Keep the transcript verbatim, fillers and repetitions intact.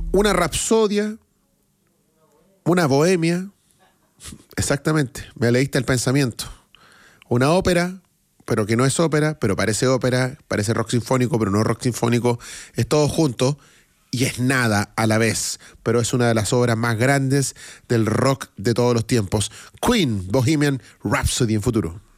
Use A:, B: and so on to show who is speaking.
A: una rapsodia, una bohemia, exactamente, me leíste el pensamiento. Una ópera, pero que no es ópera, pero parece ópera, parece rock sinfónico, pero no rock sinfónico, es todo junto y es nada a la vez, pero es una de las obras más grandes del rock de todos los tiempos. Queen, Bohemian Rhapsody en Futuro.